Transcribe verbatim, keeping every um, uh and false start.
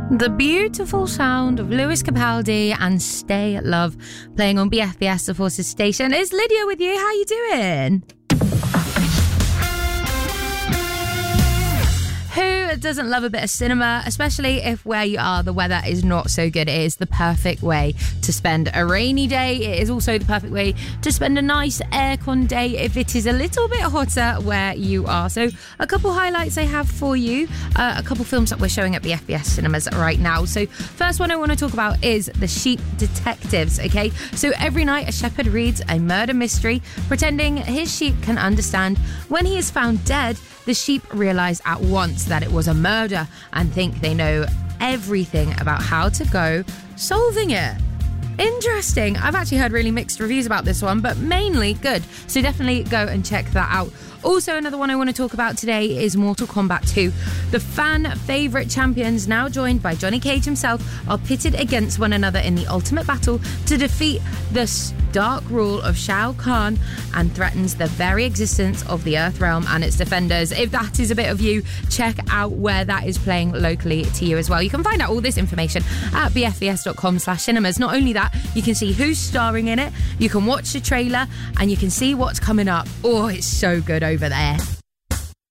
The beautiful sound of Lewis Capaldi and Stay Love playing on B F B S, the Forces station. It's Lydia with you. How you doing? Who doesn't love a bit of cinema, especially if where you are the weather is not so good? It is the perfect way to spend a rainy day. It is also the perfect way to spend a nice aircon day if it is a little bit hotter where you are. So a couple highlights I have for you, uh, a couple films that we're showing at B F B S cinemas right now. So first one I want to talk about is The Sheep Detectives. Okay, so every night a shepherd reads a murder mystery, pretending his sheep can understand. When he is found dead, the sheep realise at once that it was a murder and think they know everything about how to go solving it. Interesting. I've actually heard really mixed reviews about this one, but mainly good. So definitely go and check that out. Also, another one I want to talk about today is Mortal Kombat two. The fan favourite champions, now joined by Johnny Cage himself, are pitted against one another in the ultimate battle to defeat the dark rule of Shao Kahn and threatens the very existence of the Earth Realm and its defenders. If that is a bit of you, check out where that is playing locally to you as well. You can find out all this information at b f b s dot com slash cinemas. Not only that, you can see who's starring in it, you can watch the trailer, and you can see what's coming up. Oh, it's so good over there.